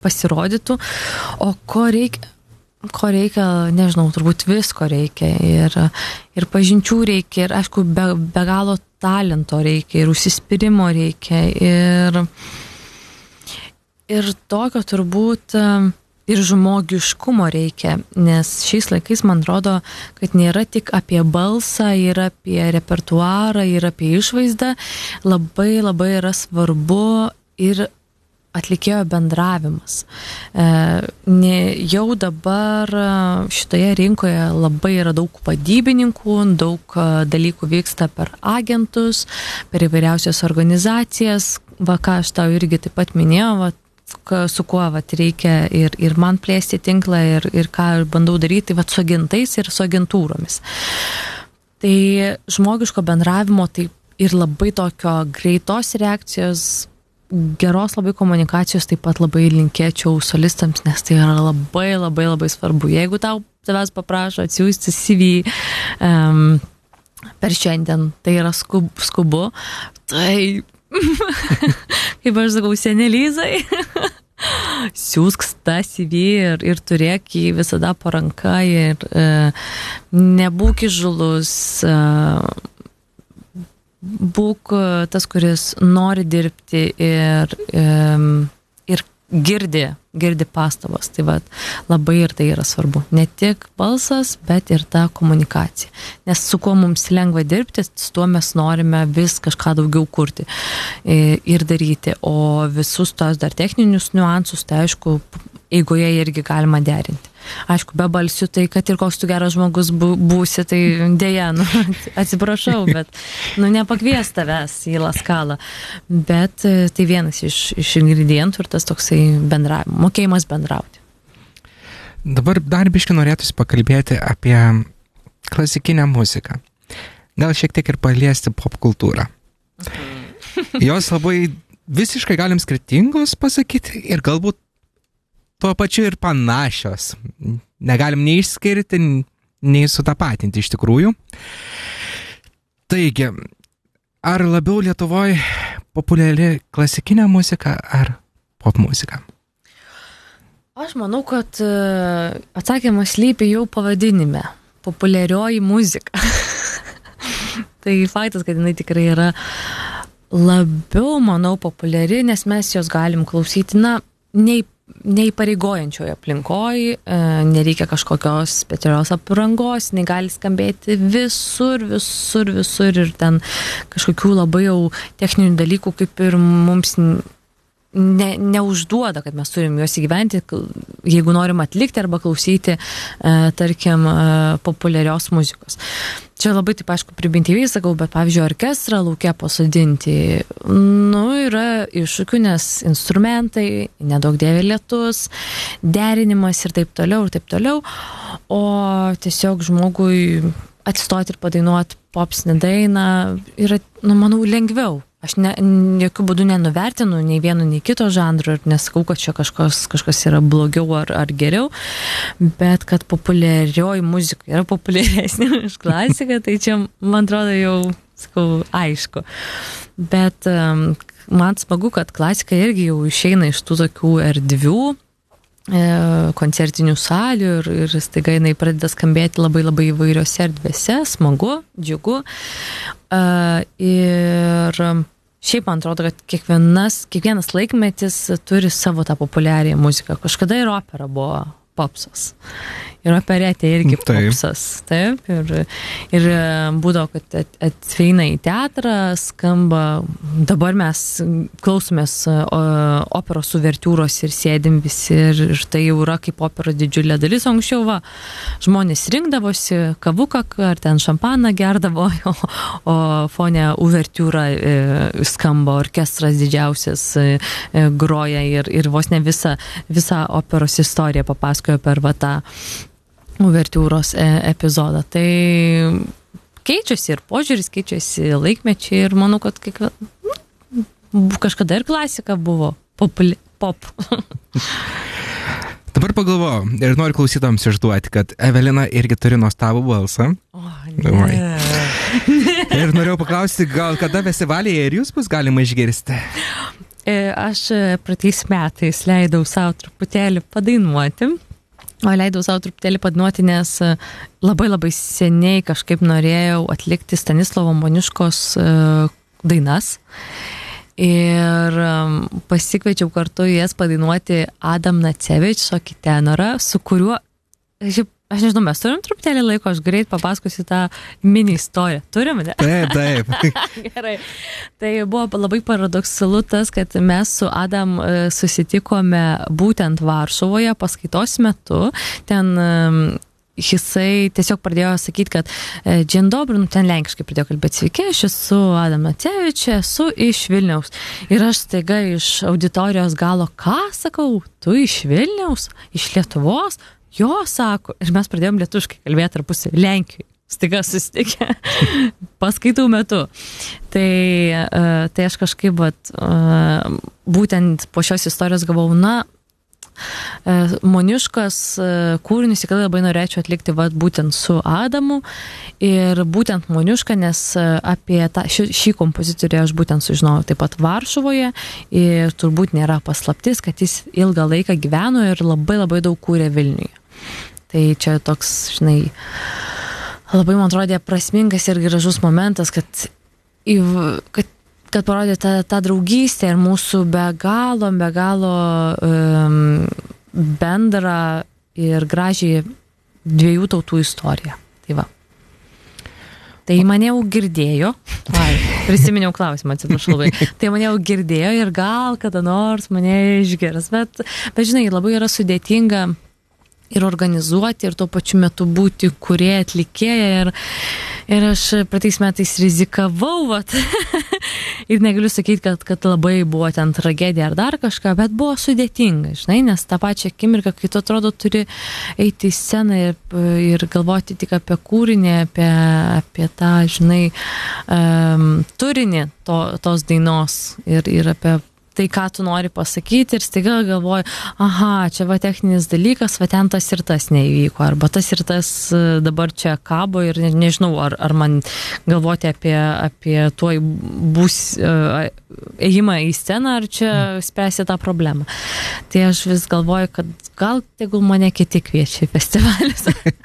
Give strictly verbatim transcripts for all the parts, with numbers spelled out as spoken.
pasirodytų, o ko reikia, ko reikia, nežinau, turbūt visko reikia ir, ir pažinčių reikia ir, aišku, be, be galo talento reikia ir užsispyrimo reikia ir, ir tokio turbūt ir žmogiškumo reikia, nes šiais laikais man atrodo, kad nėra tik apie balsą, ir apie repertuarą, ir apie išvaizdą, labai labai yra svarbu ir atlikėjo bendravimas. E, ne, jau dabar šitoje rinkoje labai yra daug vadybininkų, daug dalykų vyksta per agentus, per įvairiausias organizacijas, va ką aš tau irgi taip pat minėjau, va, su kuo va, reikia ir, ir man plėsti tinklą ir, ir ką bandau daryti va, su agentais ir su agentūromis. Tai žmogiško bendravimo tai ir labai tokio greitos reakcijos, geros labai komunikacijos taip pat labai linkėčiau solistams, nes tai yra labai labai labai svarbu. Jeigu tau tavęs paprašo atsiųsti C V um, per šiandien, tai yra skub, skubu, tai kaip aš sakau, senelizai, siūsk tą C V ir, ir turėk jį visada po ranka ir uh, nebūk įžūlus, uh, būk tas, kuris nori dirbti ir, ir girdi, girdi pastabas. Tai va, labai ir tai yra svarbu. Ne tik balsas, bet ir ta komunikacija. Nes su kuo mums lengva dirbti, su tuo mes norime vis kažką daugiau kurti ir daryti. O visus tos dar techninius niuansus, tai aišku, eigoje irgi galima derinti. Aišku, be balsių, tai kad ir koks tu geras žmogus būsi, tai dėja, nu, atsiprašau, bet nu, nepakvies tavęs į Laskalą. Bet tai vienas iš, iš ingredientų ir tas toksai bendravimo, mokėjimas bendrauti. Dabar dar biškį norėtųsi pakalbėti apie klasikinę muziką. Gal šiek tiek ir paliesti popkultūrą. Jos labai visiškai galim skirtingos pasakyti ir galbūt tuo pačiu ir panašios. Negalim nei išskirti, nei sutapatinti iš tikrųjų. Taigi, ar labiau Lietuvoje populiari klasikinė muzika ar pop muzika? Aš manau, kad atsakymas slypi jau pavadinime. Populiarioji muzika. Tai faktas, kad jinai tikrai yra labiau, manau, populiari, nes mes jos galim klausyti, na, nei neįpareigojančioje aplinkoje, nereikia kažkokios specialios aprangos, negali skambėti visur, visur, visur ir ten kažkokių labai jau techninių dalykų kaip ir mums ne, neužduoda, kad mes turim juos įgyventi, jeigu norim atlikti arba klausyti, tarkim, populiarios muzikos. Čia labai taip, aišku, pribintyviai sakau, bet pavyzdžiui, orkestrą lauke pasodinti, nu, yra iššūkių, nes instrumentai, nedaug dievė lietus, derinimas ir taip toliau, ir taip toliau, o tiesiog žmogui atsistoti ir padainuoti popsinę dainą yra, nu, manau, lengviau. Aš ne, jokių būdų nenuvertinu nei vieno, nei kito žanro ir nesakau, kad čia kažkas, kažkas yra blogiau ar, ar geriau, bet kad populiarioji muzika yra populiaresnė už klasiką, tai čia, man atrodo, jau, sakau, aišku. Bet um, man smagu, kad klasika irgi jau išeina iš tų tokių erdvių, koncertinių salių ir, ir staiga jinai pradeda skambėti labai labai įvairiose erdvėse, smagu, džiugu. Uh, ir šiaip man atrodo, kad kiekvienas, kiekvienas laikmetis turi savo tą populiarią muziką. Kažkada ir opera buvo popsas. Ir operetė irgi popsas. Taip. Ir, ir būdavo, kad ateina į teatrą, skamba, dabar mes klausomės operos uvertiūros ir sėdim visi ir, ir tai jau yra kaip opera didžiulė dalis. O anksčiau va, žmonės rinkdavosi kavuką ar ten šampaną gerdavo, o, o fone uvertiūra e, skamba, orkestras didžiausias e, groja ir, ir vos ne visą, visą operos istoriją papasakojo per va tą uvertiūros epizodą. Tai keičiasi ir požiūris, keičiasi laikmečiai ir manau, kad kiekvien... kažkada ir klasika buvo populi... pop. Dabar pagalvojau ir noriu klausytojams išduoti, kad Evelina irgi turi nuostabų balsą. O, ne. Ir norėjau paklausti, gal kada festivalyje ir jūs bus galima išgirsti? aš praeitais metais leidau savo truputėlį padainuoti. O leidau savo truputėlį padainuoti, nes labai labai seniai kažkaip norėjau atlikti Stanislovo Moniuškos dainas. Ir pasikviečiau kartu jas padainuoti Adam Nacevič, tokį tenorą, su kuriuo, aš nežinau, mes turim truputėlį laiko, aš greit papasakosiu tą mini istoriją. Turim, ne? Taip, taip. Gerai. Tai buvo labai paradoksalu tas, kad mes su Adam susitikome būtent Varšuvoje paskaitos metu. Ten jisai tiesiog pradėjo sakyti, kad Dzień dobry, nu ten lenkiškai pradėjo kalbėti, sveiki, aš esu Adam Nacevič, esu iš Vilniaus. Ir aš staiga iš auditorijos galo, ką sakau, tu iš Vilniaus, iš Lietuvos? Jo, sako, ir mes pradėjom lietuviškai kalbėti tarpusavy Lenkijoje, staiga susitikę paskaitų metu. Tai, tai aš kažkaip vat, būtent po šios istorijos gavau, na, Moniuškos kūrinius tikrai labai norėčiau atlikti vat, būtent su Adamu ir būtent Moniušką, nes apie tą, šį, šį kompozitorių aš būtent sužinojau taip pat Varšuvoje ir turbūt nėra paslaptis, kad jis ilgą laiką gyveno ir labai labai daug kūrė Vilniuje. Tai čia toks, žinai, labai man atrodė prasmingas ir gražus momentas, kad, kad, kad parodė tą, tą draugystę ir mūsų be galo, be galo um, bendrą ir gražiai dviejų tautų istoriją. Tai va. Tai mane jau girdėjo, ai, prisiminiau klausimą, atsiprašau labai, tai mane jau girdėjo ir gal kada nors mane išgirs, bet, bet žinai, labai yra sudėtinga ir organizuoti, ir tuo pačiu metu būti kūrėja, atlikėja. Ir, ir aš praeitais metais rizikavau, vat, ir negaliu sakyti, kad, kad labai buvo ten tragedija ar dar kažką, bet buvo sudėtinga, žinai, nes tą pačią akimirką, kai tu atrodo turi eiti į sceną ir, ir galvoti tik apie kūrinį, apie, apie tą, žinai, um, turinį to, tos dainos ir, ir apie tai, ką tu nori pasakyti ir staiga galvoji, aha, čia va techninis dalykas, va ten tas ir tas neįvyko, arba tas ir tas dabar čia kabo ir ne, nežinau, ar, ar man galvoti apie, apie tuoj bus ėjimą į sceną, ar čia spręsi tą problemą. Tai aš vis galvoju, kad gal tegul mane kiti kviečia į festivalius.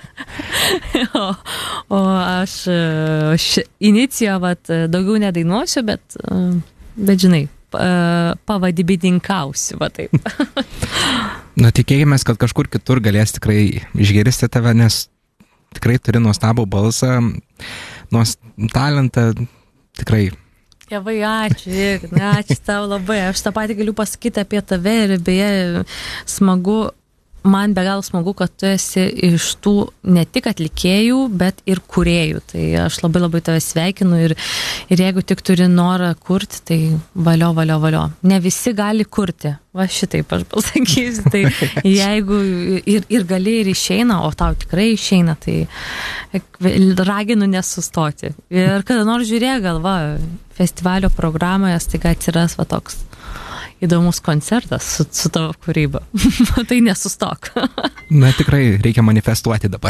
o, o aš, aš inicijo, vat, daugiau nedainuosiu, bet, bet žinai, pavadybininkausiu, va taip. Nu, tikėkime, kad kažkur kitur galės tikrai išgirsti tave, nes tikrai turi nuostabų balsą, nuos talentą, tikrai. Jevai, ačiū, ačiū tau labai. Aš tą patį galiu pasakyti apie tave ir beje smagu, man be galo smagu, kad tu esi iš tų ne tik atlikėjų, bet ir kūrėjų. Tai aš labai labai tave sveikinu ir, ir jeigu tik turi norą kurti, tai valio, valio, valio. Ne visi gali kurti. Va šitaip aš pasakysiu. Tai jeigu ir, ir gali ir išeina, o tau tikrai išeina, tai raginu nesustoti. Ir kada nors žiūrėk, galva, festivalio programoje staiga atsiras va toks įdomus koncertas su, su tavo kūryba. Tai nesustok. Na, tikrai reikia manifestuoti dabar.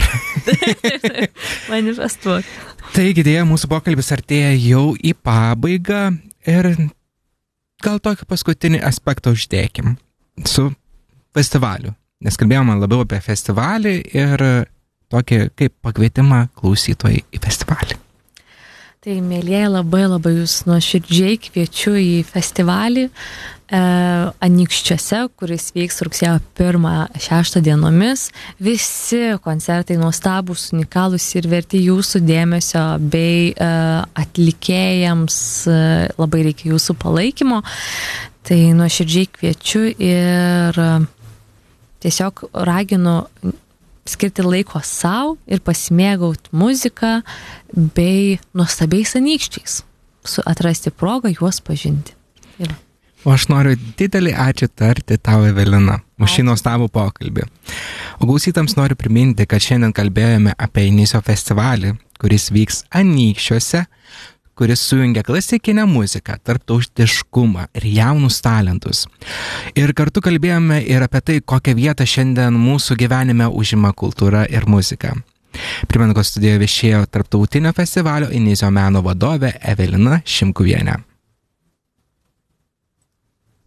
Manifestuok. Taigi, dėja, mūsų pokalbis artėja jau į pabaigą ir gal tokį paskutinį aspektą uždėkim su festivaliu. Nes kalbėjome labiau apie festivalį ir tokį kaip pakvietimą klausytojai į festivalį. Tai, mėlyje, labai labai jūs nuoširdžiai kviečiu į festivalį e, Anykščiuose, kuris vyks rugsėjo pirmą šeštą dienomis. Visi koncertai nuostabūs, unikalūs ir verti jūsų dėmesio, bei e, atlikėjams e, labai reikia jūsų palaikymo. Tai nuoširdžiai kviečiu ir e, tiesiog raginu skirti laiko savo ir pasimėgauti muziką bei nuostabiais anykščiais, atrasti progą juos pažinti. Ir. O aš noriu didelį ačiū tarti tau, Evelina, už šį nuostabų pokalbį. O klausytams noriu priminti, kad šiandien kalbėjome apie Inisio festivalį, kuris vyks Anykščiuose, kuris sujungia klasikinę muziką, tarptautiškumą ir jaunus talentus. Ir kartu kalbėjome ir apie tai, kokią vietą šiandien mūsų gyvenime užima kultūra ir muzika. Primenu, kad studijoje viešėjo tarptautinio festivalio Inisio meno vadovė Evelina Šimkuvienė.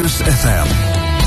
Virs F M.